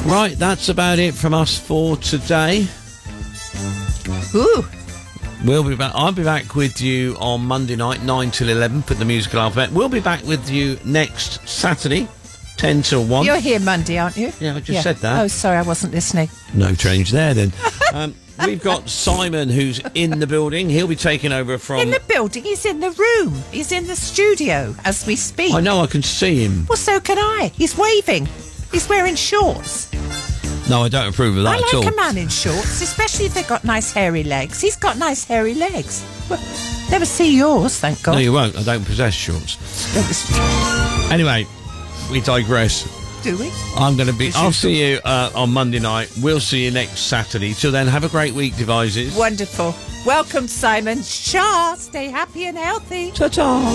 Right, that's about it from us for today. Ooh. We'll be back. I'll be back with you on Monday night, 9 till 11. Put the musical alphabet. We'll be back with you next Saturday, 10 till 1. You're here Monday, aren't you? Yeah, I just said that. Oh, sorry, I wasn't listening. No change there, then. We've got Simon, who's in the building. He'll be taking over from... In the building? He's in the room. He's in the studio as we speak. I know, I can see him. Well, so can I. He's waving. He's wearing shorts. No, I don't approve of that at all. I like a man in shorts, especially if they've got nice hairy legs. He's got nice hairy legs. Well, never see yours, thank God. No, you won't. I don't possess shorts. Anyway, we digress. Do we? I'll see you on Monday night. We'll see you next Saturday. Till then, have a great week, devices. Wonderful. Welcome, Simon. Shah, stay happy and healthy. Ta-ta.